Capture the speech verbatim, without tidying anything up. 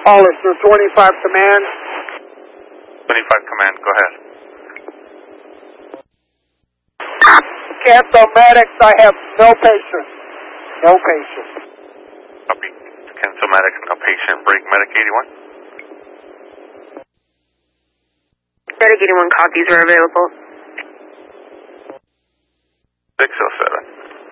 Hollister, twenty-five command. twenty-five command, go ahead. Cancel medics, I have no patients. No patients. Copy. Cancel medic, no patient. Break medic eighty-one. Medic eighty-one copies are available. six oh seven.